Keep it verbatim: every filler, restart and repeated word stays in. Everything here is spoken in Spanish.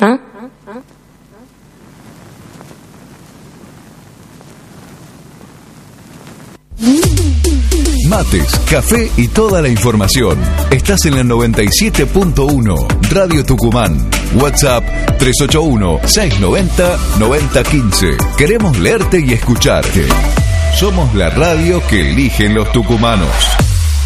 ¿Ah? Mates, café y toda la información. Estás en la noventa y siete punto uno, Radio Tucumán. WhatsApp tres ocho uno, seis nueve cero, nueve cero uno cinco. Queremos leerte y escucharte. Somos la radio que eligen los tucumanos.